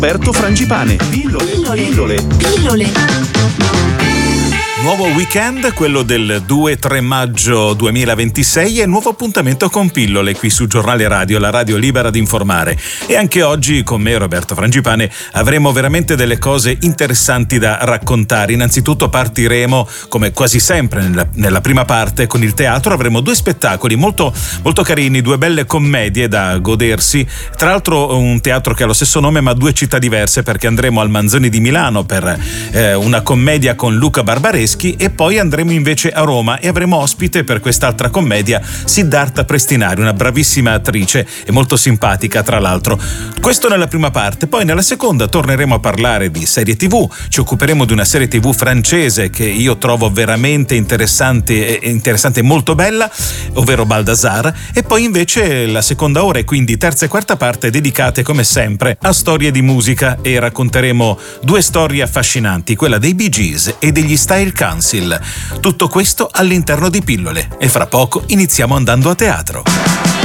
Roberto Frangipane. Pillole. Nuovo weekend, quello del 2-3 maggio 2026 e nuovo appuntamento con Pillole qui su Giornale Radio, la radio libera di informare. E anche oggi con me, Roberto Frangipane, avremo veramente delle cose interessanti da raccontare. Innanzitutto partiremo, come quasi sempre nella prima parte, con il teatro. Avremo due spettacoli molto, molto carini, due belle commedie da godersi. Tra l'altro un teatro che ha lo stesso nome ma due città diverse, perché andremo al Manzoni di Milano per una commedia con Luca Barbareschi e poi andremo invece a Roma e avremo ospite per quest'altra commedia Siddhartha Prestinari, una bravissima attrice e molto simpatica tra l'altro. Questo nella prima parte. Poi nella seconda torneremo a parlare di serie TV, ci occuperemo di una serie TV francese che io trovo veramente interessante e molto bella, ovvero Baldassare, e poi invece la seconda ora e quindi terza e quarta parte dedicate come sempre a storie di musica e racconteremo due storie affascinanti, quella dei Bee Gees e degli Style Council. Tutto questo all'interno di Pillole e fra poco iniziamo andando a teatro.